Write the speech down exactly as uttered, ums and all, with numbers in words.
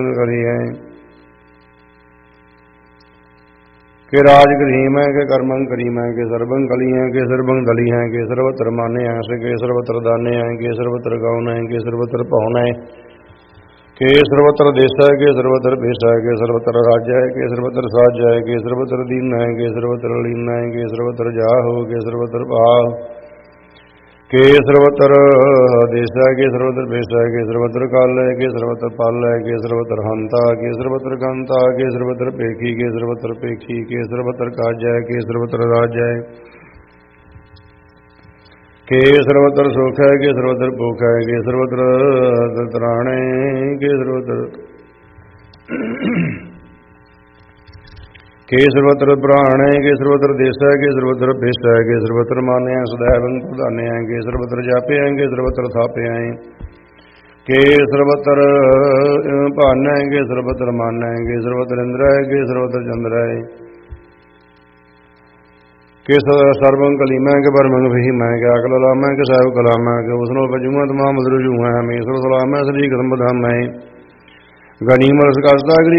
करिए के राज करीम है के कर्मं करीम है के सर्वं कली है के सर्वं दली है के सर्वत्र माने हैं से के सर्वत्र दाने हैं के सर्वत्र गौन है के सर्वत्र पौन है के सर्वत्र देश है के सर्वत्र भेष है के सर्वत्र राज्य है के सर्वत्र साज है के सर्वत्र दीन है के सर्वत्र लीन है के सर्वत्र जाहो के सर्वत्र भाव के सर्वत्र देश है के सर्वत्र भेष है के सर्वत्र काल है के सर्वत्र पाल है के सर्वत्र हंता के सर्वत्र कांता के सर्वत्र पेखी के सर्वत्र पेखी के सर्वत्र काज है के सर्वत्र राज्य है के सर्वत्र सुख है के सर्वत्र भूख है के सर्वत्र त्राण है के सर्वत्र के सर्वत्र प्राण है के सर्वत्र देश है के सर्वत्र भेष है के सर्वत्र माने हैं सदैव प्रधाने हैं के सर्वत्र जापे हैं के सर्वत्र थापे हैं के सर्वत्र भान है के सर्वत्र मान है के सर्वत्र इंद्र है के सर्वत्र चंद्र है के सर्वं कलीम है के परमं भीम है के अकल लाम है के साहिब कलाम है के उसनो बजुआ तमाम मधुर जुआ है हमें सलाम है श्री कदम धाम है गणिमल सकाशता गरी